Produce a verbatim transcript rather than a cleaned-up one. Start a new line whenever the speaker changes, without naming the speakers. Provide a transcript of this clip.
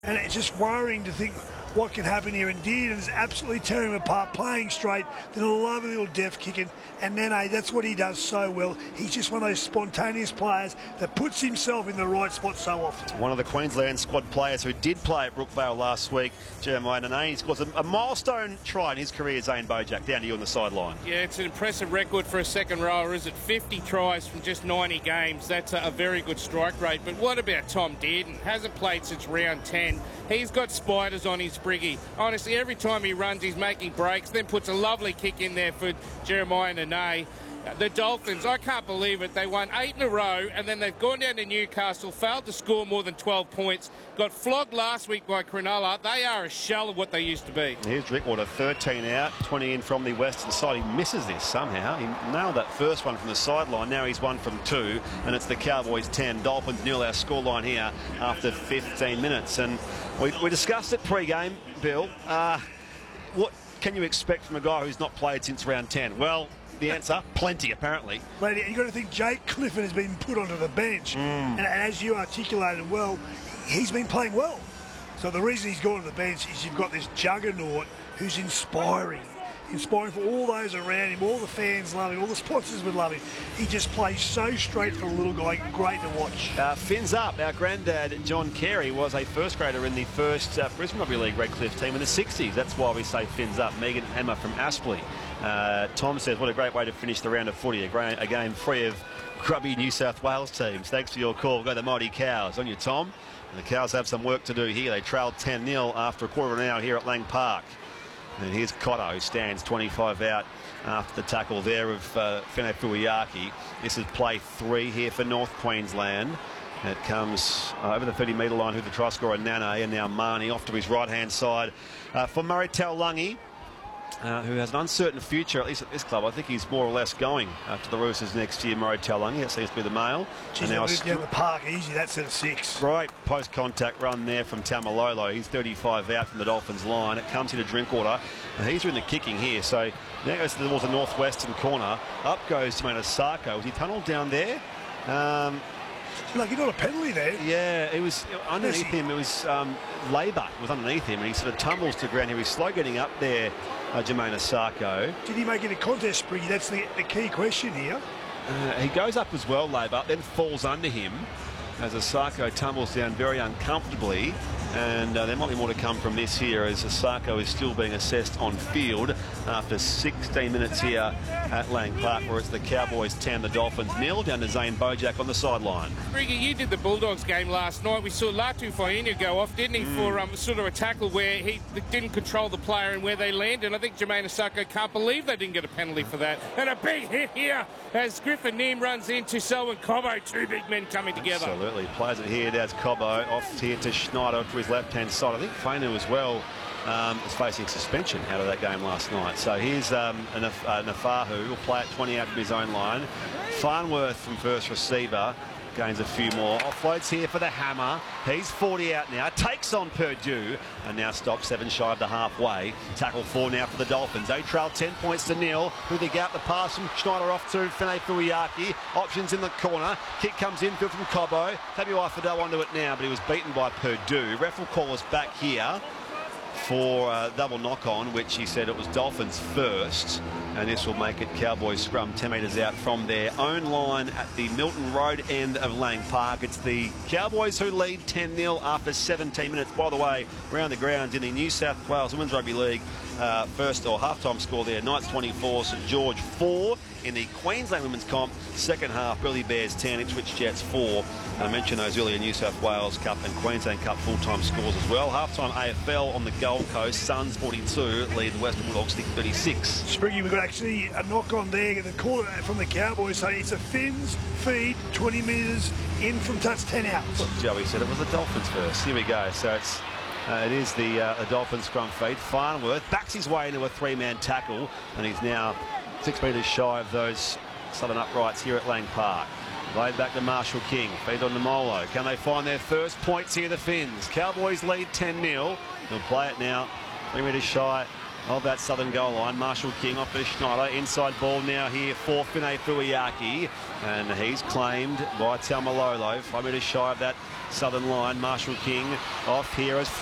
And it's just worrying to think what can happen here. And Dearden is absolutely tearing him apart, playing straight, then a lovely little deft kicking. And then eh, that's what he does so well. He's just one of those spontaneous players that puts himself in the right spot so often.
One of the Queensland squad players who did play at Brookvale last week, Jeremiah Nene, he scores a, a milestone try in his career, Zane Bojack, down to you on the sideline.
Yeah, it's an impressive record for a second rower, is it? fifty tries from just ninety games. That's a, a very good strike rate. But what about Tom Dearden? Hasn't played since round ten. He's got spiders on his briggy. Honestly, every time he runs, he's making breaks, then puts a lovely kick in there for Jeremiah Nene. The Dolphins, I can't believe it. They won eight in a row, and then they've gone down to Newcastle, failed to score more than twelve points, got flogged last week by Cronulla. They are a shell of what they used to be.
Here's Drinkwater, thirteen out, twenty in from the western side. He misses this somehow. He nailed that first one from the sideline. Now he's one from two, and it's the Cowboys ten, Dolphins nil, our scoreline here after fifteen minutes. And we, we discussed it pre-game, Bill. Uh, what can you expect from a guy who's not played since round ten? Well, the answer, plenty, apparently.
But you've got to think Jake Clifford has been put onto the bench. Mm. And, and as you articulated well, he's been playing well. So the reason he's gone to the bench is you've got this juggernaut who's inspiring. Inspiring for all those around him, all the fans love him, all the sponsors would love him. He just plays so straight for a little guy, great to watch.
Uh, fins up, our granddad John Carey was a first grader in the first uh, Brisbane Rugby League Redcliffe team in the sixties. That's why we say fins up. Megan Hammer from Aspley. Uh, Tom says, what a great way to finish the round of footy, a, gra a game free of grubby New South Wales teams. Thanks for your call. Go the Mighty Cows. On you, Tom. And the Cows have some work to do here. They trailed ten nil after a quarter of an hour here at Lang Park. And here's Cotto, who stands twenty-five out after the tackle there of uh, Fene Fuiaki. This is play three here for North Queensland. It comes uh, over the thirty metre line with the try scorer Nane, and now Marnie off to his right-hand side uh, for Murray Taulagi, uh, who has an uncertain future, at least at this club. I think he's more or less going after the Roosters next year. Murray Taulagi, that seems to be the male.
Geez, and now down the park easy, that's at six.
Great post-contact run there from Taumalolo. He's thirty-five out from the Dolphins line. It comes into Drinkwater, and he's doing the kicking here. So now goes towards the northwestern corner. Up goes Tomata Sako. Was he tunnelled down there? Um,
like he got a penalty there.
Yeah, it was underneath him. It was um, Labour was underneath him, and he sort of tumbles to the ground. He was slow getting up there, uh, Jermaine Asako.
Did he make it a contest, Spriggy? That's the, the key question here.
Uh, he goes up as well, Labour, then falls under him as Asako tumbles down very uncomfortably. And uh, there might be more to come from this here, as Asako is still being assessed on field after sixteen minutes here at Lang Park, where it's the Cowboys ten, the Dolphins nil, down to Zane Bojack on the sideline.
Spriggy, you did the Bulldogs game last night. We saw Latu Fainu go off, didn't he, mm. for um, sort of a tackle where he didn't control the player and where they landed. And I think Jermaine Asako can't believe they didn't get a penalty for that. And a big hit here as Griffin Neame runs into Selwyn Cobbo. Two big men coming together.
Absolutely. Plays it here. There's Cobbo off here to Schneider to his left-hand side. I think Fainu as well um, is facing suspension out of that game last night. So here's um, a uh, Nafahu, who'll play at twenty out from his own line. Farnworth from first receiver gains a few more. Offloads here for the Hammer. He's forty out now. Takes on Purdue and now stops seven shy of the halfway. Tackle four now for the Dolphins. They trail ten points to nil. Who they get the pass from Schneider off to Fene Fuiaki. Options in the corner. Kick comes in from Cobbo. Tabuai Fidel onto it now, but he was beaten by Purdue. Ref will call us back here for a double knock-on, which he said it was Dolphins first, and this will make it Cowboys scrum ten metres out from their own line at the Milton Road end of Lang Park. It's the Cowboys who lead ten nil after seventeen minutes. By the way, around the grounds in the New South Wales Women's Rugby League uh, first or half-time score there, Knights twenty-four, St George four. In the Queensland Women's Comp, second half, Burleigh Bears ten, Ipswich Jets four. And I mentioned those earlier New South Wales Cup and Queensland Cup full-time scores as well. Half-time A F L on the Gold Coast, Suns forty-two, lead the Western Bulldogs thirty-six.
Spriggy, we've got actually a knock-on there, the call from the Cowboys, so it's a Finns feed, twenty metres in from touch, ten out.
Look, Joey said it was the Dolphins first. Here we go. So it's Uh, it is the, uh, the Dolphins scrum feed. Farnworth backs his way into a three-man tackle, and he's now six metres shy of those southern uprights here at Lang Park. Laid back to Marshall King. Feed on to Molo. Can they find their first points here, the Finns? Cowboys lead ten nil. They'll play it now. Three metres shy of that southern goal line. Marshall King off to Schneider. Inside ball now here for Fene Fuiaki. And he's claimed by Taumalolo. Five metres shy of that Southern line. Marshall King off here as